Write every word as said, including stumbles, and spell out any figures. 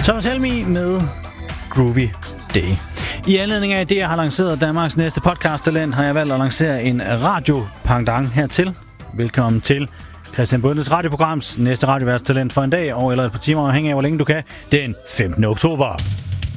Thomas Helmig med Groovy Day. I anledning af, at jeg har lanceret Danmarks næste podcast-talent, har jeg valgt at lancere en radio-pendant hertil. Velkommen til Christian Bundes radioprograms næste radioværtstalent for en dag, og eller et par timer, afhængig af, hvor længe du kan, den femtende oktober.